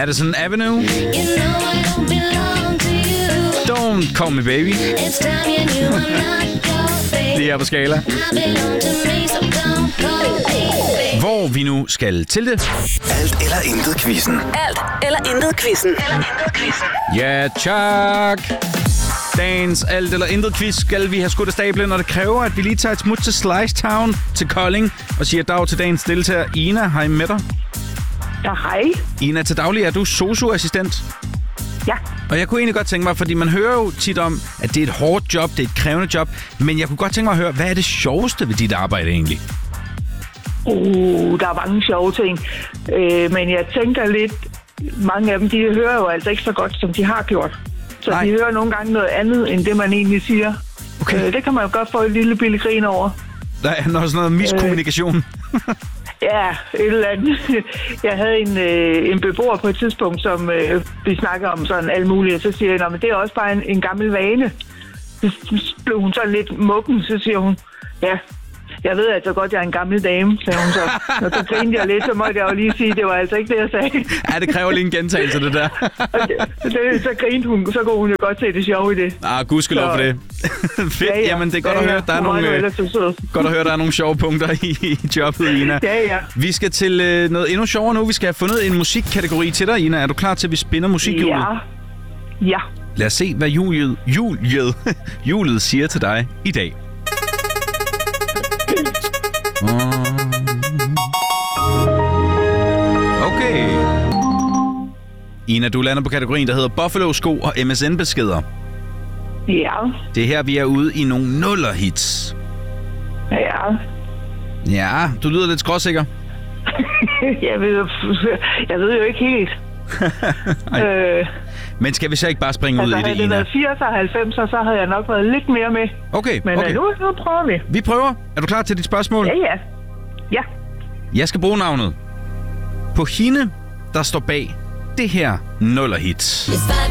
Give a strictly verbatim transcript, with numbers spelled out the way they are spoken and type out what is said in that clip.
Madison Avenue. Don't call me baby. Det er på Skala. Hvor vi nu skal til det. Alt eller intet quizzen. Alt eller intet quizzen. Ja, tak. Dagens alt eller intet quiz skal vi have skudt af stablen, og det kræver, at vi lige tager et smut til Slice Town til Kolding og siger dag til dagens deltager. Ina, hej med dig. Ja, hej. Ina, til daglig er du sosu-assistent. Ja. Og jeg kunne egentlig godt tænke mig, fordi man hører jo tit om, at det er et hårdt job, det er et krævende job, men jeg kunne godt tænke mig at høre, hvad er det sjoveste ved dit arbejde egentlig? Uh, der er mange sjove ting. Øh, men jeg tænker lidt, mange af dem, de hører jo altså ikke så godt, som de har gjort. Så Nej. de hører nogle gange noget andet, end det man egentlig siger. Okay. Øh, det kan man jo godt få et lille billig grin over. Der er noget sådan noget miskommunikation. Øh. Ja, et eller andet. Jeg havde en, øh, en beboer på et tidspunkt, som øh, vi snakker om sådan alt muligt, og så siger jeg, men det er også bare en, en gammel vane. Så blev hun sådan lidt muggen, så siger hun, ja, jeg ved altså godt, jeg er en gammel dame, sagde hun så. Og så grinede jeg lidt, så måtte jeg jo lige sige, det var altså ikke det, jeg sagde. Ja, det kræver lige en gentagelse, det der. Og det, det, så grinede hun, så kunne hun jo godt se det sjove i det. Ah, gudskelov for det. Fedt, ja, ja. Jamen det er godt ja, at ja. høre, der er nogle, øh, godt at høre, der er nogle sjove punkter i, i jobbet, Ina. Ja, ja. Vi skal til øh, noget endnu sjovere nu. Vi skal have fundet en musikkategori til dig, Ina. Er du klar til, at vi spinner musikhjulet? Ja. Ja. Lad os se, hvad julet, julet, julet siger til dig i dag. Okay. Ina, du lander på kategorien, der hedder Buffalo-sko og M S N-beskeder. Ja. Det er her, vi er ude i nogle nuller-hits. Ja. Ja, du lyder lidt skråsikker. jeg, ved, jeg ved jo ikke helt. øh, Men skal vi så ikke bare springe altså, ud i det, Ina? Ina? Havde det været firs og halvfems, så havde jeg nok været lidt mere med. Okay, Men okay. nu, nu prøver vi. Vi prøver. Er du klar til dit spørgsmål? Ja, ja. Ja. Jeg skal bruge navnet på hende, der står bag det her nuller-hit.